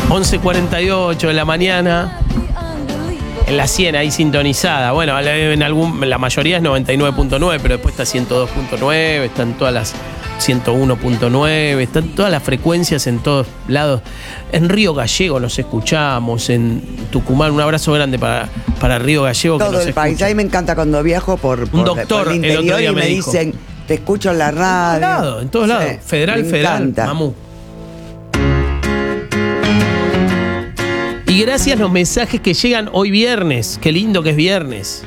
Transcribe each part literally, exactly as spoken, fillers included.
once cuarenta y ocho de la mañana. En la cien, ahí sintonizada. Bueno, en algún, la mayoría es noventa y nueve punto nueve, pero después está ciento dos punto nueve, están todas las ciento uno punto nueve, están todas las frecuencias en todos lados. En Río Gallego nos escuchamos, en Tucumán, un abrazo grande para, para Río Gallego. Todo que nos el país. escucha. A mí me encanta cuando viajo por, por, Un doctor por el el otro interior día y me, me dijo. dicen, te escucho en la radio. En todos lados, en todos lados. Sí, Federal, me federal, encanta. mamú. Y gracias a los mensajes que llegan hoy viernes. Qué lindo que es viernes.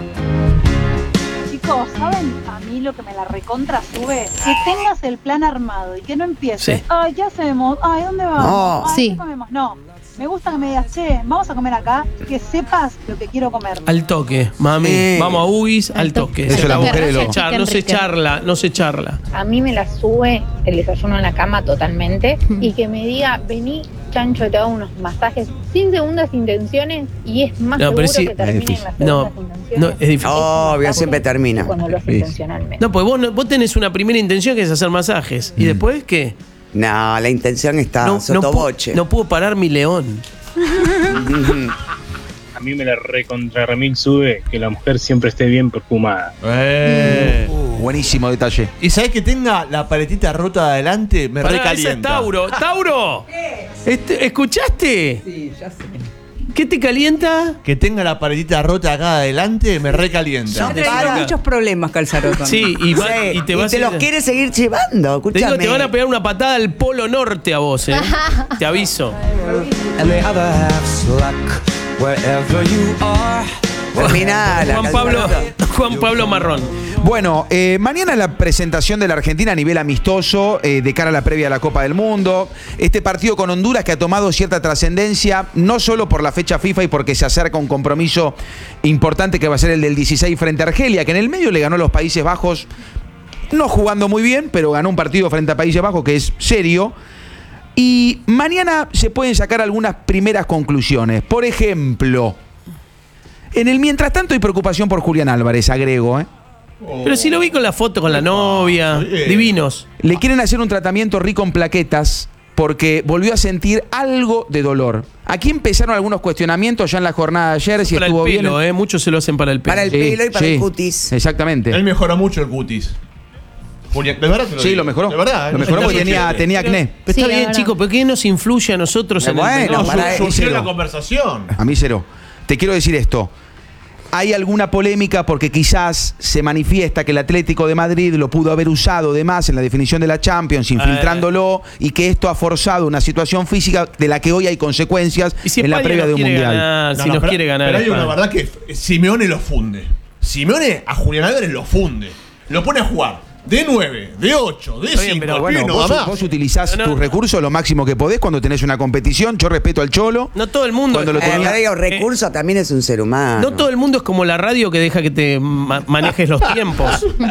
Chicos, ¿saben a mí lo que me la recontra sube? Que tengas el plan armado y que no empieces. Sí. Ay, ¿qué hacemos? Ay, ¿dónde vamos? No. Ay, Sí. ¿qué comemos? No. Me gusta que me digas, che, vamos a comer acá, que sepas lo que quiero comer. Al toque, mami. Sí. Vamos a Ugis, al toque. Eso Se las acabó. mujeres lo- No se charla, no se charla, no se charla. A mí me la sube el desayuno en la cama totalmente y que me diga, vení, chancho, te hago unos masajes sin segundas intenciones y es más No, pero seguro sí, que terminen difícil. las No, segundas intenciones. no, es difícil. Obvio, más siempre fácil termina. que cuando lo haces Sí. intencionalmente. No, pues vos, no- vos tenés una primera intención que es hacer masajes. ¿Y después qué? No, la intención está No, no, pu- sotoboche. no puedo parar mi león. A mí me la recontra remil sube que la mujer siempre esté bien perfumada. Eh, buenísimo detalle. Y sabés que tenga la paletita rota de adelante, me Pará, ese es recalienta. Tauro. ¡Tauro! Este, ¿escuchaste? Sí, ya sé. ¿Qué te calienta? Que tenga la paletita rota acá adelante, me recalienta. No, te para. explica. Muchos problemas, Calzarotón. Sí, y, va- Sí, y te vas a los ir- quiere seguir llevando, Te digo, escúchame. te van a pegar una patada al polo norte a vos, ¿eh? Te aviso. Terminala, Juan Pablo, Calzarotón. Juan Pablo Marrón. Bueno, eh, mañana la presentación de la Argentina a nivel amistoso eh, de cara a la previa a la Copa del Mundo. Este partido con Honduras que ha tomado cierta trascendencia, no solo por la fecha FIFA y porque se acerca un compromiso importante que va a ser el del dieciséis frente a Argelia, que en el medio le ganó a los Países Bajos, no jugando muy bien, pero ganó un partido frente a Países Bajos que es serio. Y mañana se pueden sacar algunas primeras conclusiones. Por ejemplo, en el mientras tanto hay preocupación por Julián Álvarez, agrego, ¿eh? Pero si lo vi con la foto con la novia. bien. Divinos. Le quieren hacer un tratamiento rico en plaquetas porque volvió a sentir algo de dolor. Aquí empezaron algunos cuestionamientos ya en la jornada de ayer, si Para el estuvo pelo, bien. ¿eh? Muchos se lo hacen para el pelo. Para el Sí, pelo y para sí, el cutis. Exactamente. Él mejoró mucho el cutis. Julián, ¿de verdad te lo Sí, digo? lo mejoró. De verdad, Lo ¿eh? mejoró No porque se tenía, entiende. tenía acné. Pero Sí, está la bien, verdad. chicos, ¿por qué nos influye a nosotros en Bueno, el pelo? No, para- sur- surgió cero. la conversación. A mí cero. Te quiero decir esto. Hay alguna polémica porque quizás se manifiesta que el Atlético de Madrid lo pudo haber usado de más en la definición de la Champions, infiltrándolo, y que esto ha forzado una situación física de la que hoy hay consecuencias Y si en la España previa nos de un quiere mundial. ganar, No, si no, nos pero- quiere ganar. Pero hay una España. verdad que Simeone lo funde. Simeone a Julián Álvarez lo funde. Lo pone a jugar de nueve, de ocho, de Está bien, cinco. pero el Bueno, pibe no vos, va más. vos utilizás No, no. tus recursos lo máximo que podés cuando tenés una competición. Yo respeto al Cholo. No todo el mundo. Cuando lo es- Eh, tenía- pero digo, recurso también es un ser humano. no todo el mundo es como la radio que deja que te ma- manejes los tiempos.